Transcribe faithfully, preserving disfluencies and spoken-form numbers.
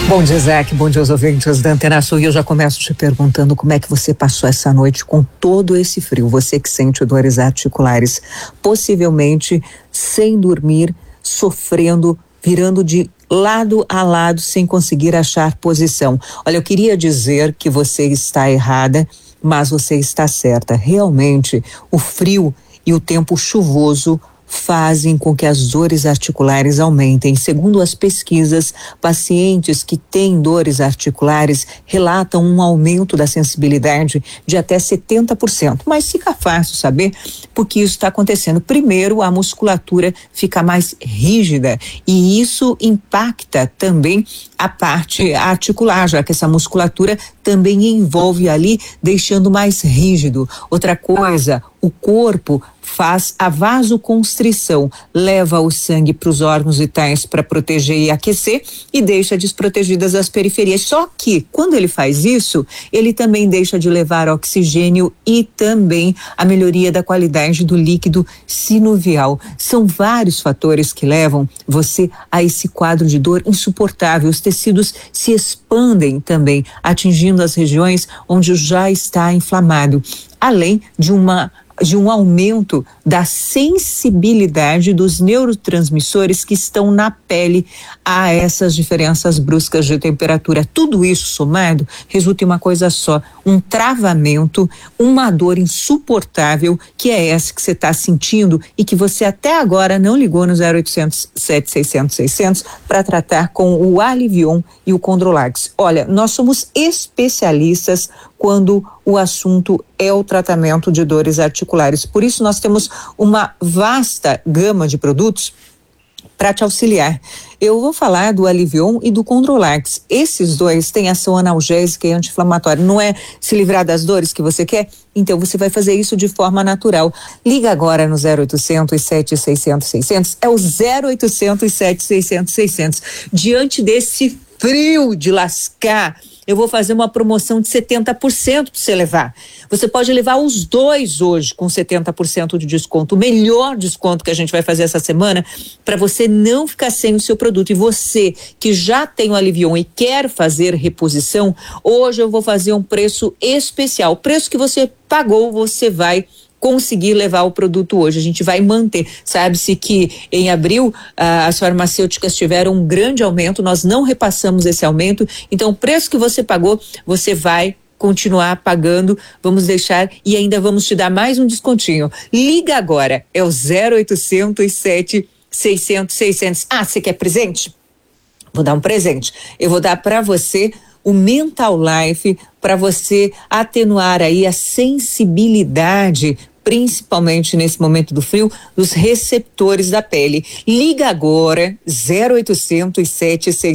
Bom dia, Zé, bom dia aos ouvintes da Antena Sul, e eu já começo te perguntando como é que você passou essa noite com todo esse frio, você que sente dores articulares, possivelmente sem dormir, sofrendo, virando de lado a lado sem conseguir achar posição. Olha, eu queria dizer que você está errada, mas você está certa. Realmente, o frio e o tempo chuvoso fazem com que as dores articulares aumentem. Segundo as pesquisas, pacientes que têm dores articulares relatam um aumento da sensibilidade de até setenta por cento. Mas fica fácil saber por que isso está acontecendo. Primeiro, a musculatura fica mais rígida e isso impacta também a parte articular, já que essa musculatura também envolve ali, deixando mais rígido. Outra coisa, o corpo faz a vasoconstrição, leva o sangue para os órgãos vitais para proteger e aquecer e deixa desprotegidas as periferias. Só que, quando ele faz isso, ele também deixa de levar oxigênio e também a melhoria da qualidade do líquido sinovial. São vários fatores que levam você a esse quadro de dor insuportável. Os tecidos se expandem também, atingindo as regiões onde já está inflamado, além de uma de um aumento da sensibilidade dos neurotransmissores que estão na pele a essas diferenças bruscas de temperatura. Tudo isso somado resulta em uma coisa só, um travamento, uma dor insuportável, que é essa que você está sentindo e que você até agora não ligou no zero oitocentos, sete seiscentos, seiscentos para tratar com o Alivion e o Condrolax. Olha, nós somos especialistas quando o assunto é o tratamento de dores articulares. Por isso nós temos uma vasta gama de produtos para te auxiliar. Eu vou falar do Alivion e do Condrolax. Esses dois têm ação analgésica e anti-inflamatória. Não é se livrar das dores que você quer? Então você vai fazer isso de forma natural. Liga agora no zero oitocentos, sete seiscentos, seiscentos. É o zero oitocentos, sete seiscentos, seiscentos. Diante desse frio de lascar, eu vou fazer uma promoção de setenta por cento para você levar. Você pode levar os dois hoje com setenta por cento de desconto. O melhor desconto que a gente vai fazer essa semana para você não ficar sem o seu produto. E você que já tem o Alivion e quer fazer reposição, hoje eu vou fazer um preço especial. O preço que você pagou, você vai conseguir levar o produto hoje. A gente vai manter. Sabe-se que em abril ah, as farmacêuticas tiveram um grande aumento, nós não repassamos esse aumento, então o preço que você pagou, você vai continuar pagando, vamos deixar e ainda vamos te dar mais um descontinho. Liga agora, é o zero oitocentos, sete seiscentos, seiscentos. Ah, você quer presente? Vou dar um presente. Eu vou dar para você o Mental Life, para você atenuar aí a sensibilidade, principalmente nesse momento do frio, dos receptores da pele. Liga agora, zero oitocentos, sete seiscentos.